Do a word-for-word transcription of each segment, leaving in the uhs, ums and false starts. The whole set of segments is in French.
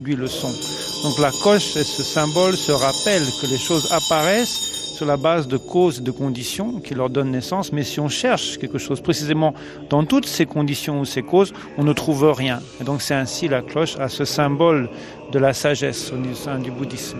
le son. Donc la coche et ce symbole se rappellent que les choses apparaissent sur la base de causes et de conditions qui leur donnent naissance, mais si on cherche quelque chose précisément dans toutes ces conditions ou ces causes, on ne trouve rien. Et donc c'est ainsi la cloche a ce symbole de la sagesse au sein du bouddhisme.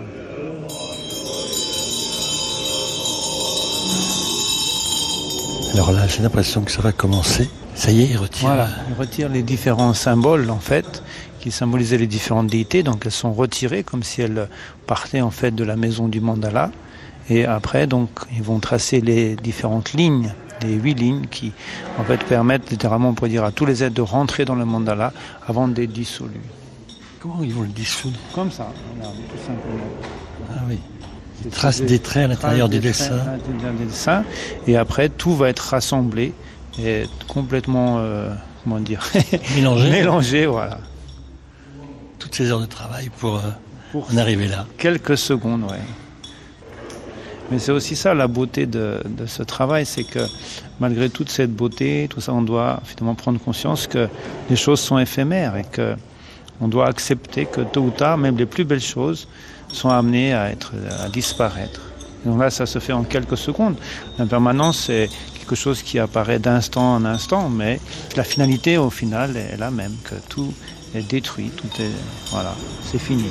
Alors là, j'ai l'impression que ça va commencer. Ça y est, il retire. Voilà, il retire les différents symboles en fait, qui symbolisaient les différentes déités. Donc elles sont retirées comme si elles partaient en fait de la maison du mandala. Et après, donc, ils vont tracer les différentes lignes, les huit lignes qui en fait permettent littéralement, on pourrait dire, à tous les êtres de rentrer dans le mandala avant d'être dissolus. Comment ils vont le dissoudre? Comme ça, regardez, tout simplement. Ah oui. Ils tracent des traits à l'intérieur du dessin. À l'intérieur des dessins. Et après, tout va être rassemblé et complètement, euh, comment dire, mélangé. Mélangé, voilà. Toutes ces heures de travail pour, euh, pour en arriver là. Quelques secondes, ouais. Mais c'est aussi ça la beauté de, de ce travail, c'est que malgré toute cette beauté, tout ça, on doit finalement prendre conscience que les choses sont éphémères et que on doit accepter que tôt ou tard, même les plus belles choses sont amenées à être, à disparaître. Et donc là, ça se fait en quelques secondes. L'impermanence, c'est quelque chose qui apparaît d'instant en instant, mais la finalité, au final, est la même, que tout est détruit, tout est, voilà, c'est fini.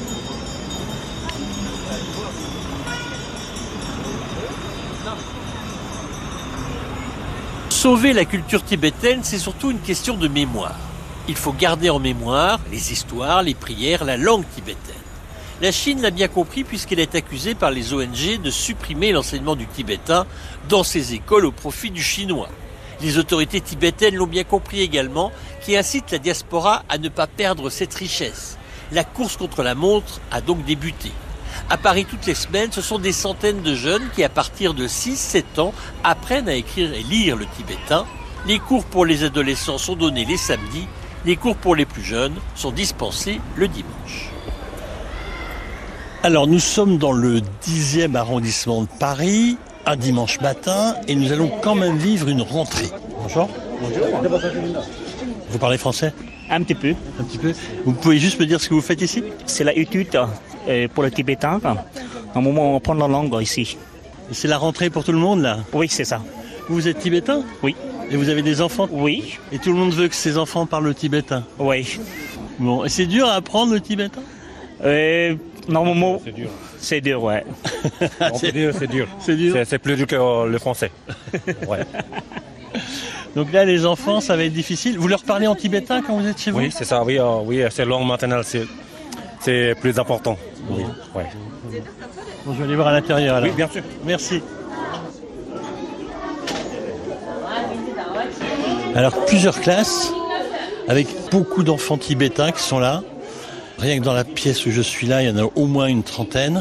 Sauver la culture tibétaine, c'est surtout une question de mémoire. Il faut garder en mémoire les histoires, les prières, la langue tibétaine. La Chine l'a bien compris puisqu'elle est accusée par les O N G de supprimer l'enseignement du tibétain dans ses écoles au profit du chinois. Les autorités tibétaines l'ont bien compris également, qui incitent la diaspora à ne pas perdre cette richesse. La course contre la montre a donc débuté. À Paris, toutes les semaines, ce sont des centaines de jeunes qui, à partir de six sept ans, apprennent à écrire et lire le tibétain. Les cours pour les adolescents sont donnés les samedis, les cours pour les plus jeunes sont dispensés le dimanche. Alors, nous sommes dans le dixième arrondissement de Paris, un dimanche matin, et nous allons quand même vivre une rentrée. Bonjour. Bonjour. Vous parlez français? Un petit peu. Un petit peu. Vous pouvez juste me dire ce que vous faites ici? C'est la étude euh, pour le tibétain. Un moment, on prend la langue ici. Et c'est la rentrée pour tout le monde, là? Oui, c'est ça. Vous êtes tibétain? Oui. Et vous avez des enfants? Oui. Et tout le monde veut que ses enfants parlent le tibétain? Oui. Bon, et c'est dur à apprendre le tibétain? euh, Normalement, c'est dur. C'est dur, ouais. On peut dire c'est dur. C'est dur. C'est, c'est plus dur que le français. Ouais. Donc là, les enfants, ça va être difficile. Vous leur parlez en tibétain quand vous êtes chez vous? Oui, c'est ça. Oui, euh, oui, c'est langue maternelle, c'est, c'est plus important. Oui. Ouais. Bon, je vais aller voir à l'intérieur alors. Oui, bien sûr. Merci. Alors, plusieurs classes avec beaucoup d'enfants tibétains qui sont là. Rien que dans la pièce où je suis là, il y en a au moins une trentaine.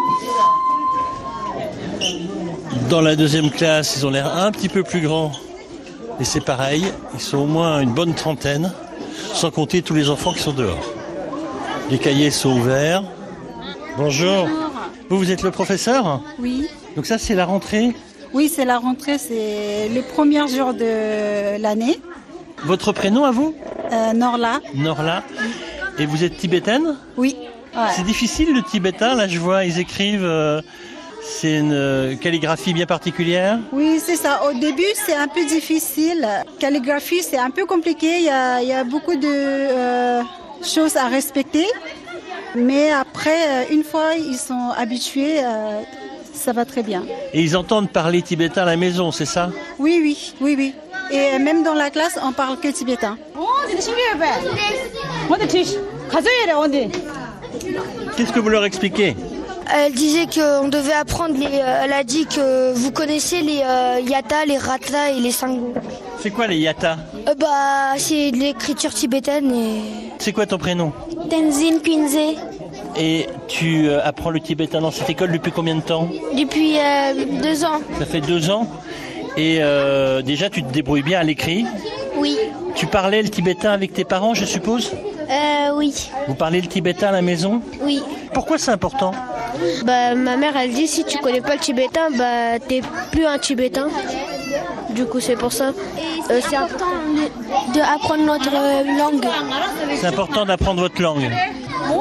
Dans la deuxième classe, ils ont l'air un petit peu plus grands. Et c'est pareil, ils sont au moins une bonne trentaine, sans compter tous les enfants qui sont dehors. Les cahiers sont ouverts. Bonjour. Vous, vous êtes le professeur? Oui. Donc ça, c'est la rentrée? Oui, c'est la rentrée, c'est le premier jour de l'année. Votre prénom à vous? Euh, Norla. Norla. Et vous êtes tibétaine? Oui. Ouais. C'est difficile le tibétain, là je vois, ils écrivent... Euh, c'est une euh, calligraphie bien particulière? Oui, c'est ça. Au début, c'est un peu difficile. Calligraphie, c'est un peu compliqué. Il y a, il y a beaucoup de euh, choses à respecter. Mais après, une fois ils sont habitués, euh, ça va très bien. Et ils entendent parler tibétain à la maison, c'est ça? Oui, oui, oui, oui. Et même dans la classe, on parle que tibétain. Qu'est-ce que vous leur expliquez? Elle disait qu'on devait apprendre, les, elle a dit que vous connaissez les euh, yatas, les ratas et les sangos. C'est quoi les yatas? euh, Bah, c'est de l'écriture tibétaine et... C'est quoi ton prénom? Tenzin Kunze. Et tu euh, apprends le tibétain dans cette école depuis combien de temps? Depuis euh, deux ans. Ça fait deux ans. Et euh, déjà, tu te débrouilles bien à l'écrit? Oui. Tu parlais le tibétain avec tes parents, je suppose? Euh, oui. Vous parlez le tibétain à la maison? Oui. Pourquoi c'est important? Bah, ma mère, elle dit, si tu connais pas le tibétain, bah, t'es plus un tibétain. Du coup, c'est pour ça. Euh, c'est important d'apprendre notre langue. C'est important d'apprendre votre langue.